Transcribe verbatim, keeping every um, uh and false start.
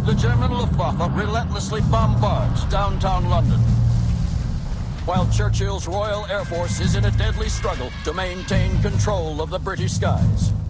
the German Luftwaffe relentlessly bombards downtown London, while Churchill's Royal Air Force is in a deadly struggle to maintain control of the British skies.